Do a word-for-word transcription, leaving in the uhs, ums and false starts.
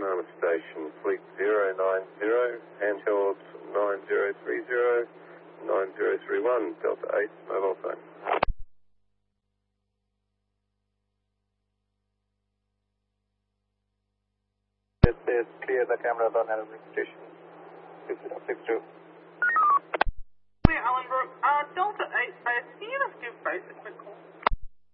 Banana Station, Fleet zero nine zero, handheld nine zero three zero, nine zero three one, Delta eight, mobile phone. This is clear the cameras on Aeroplane Station, six zero six two.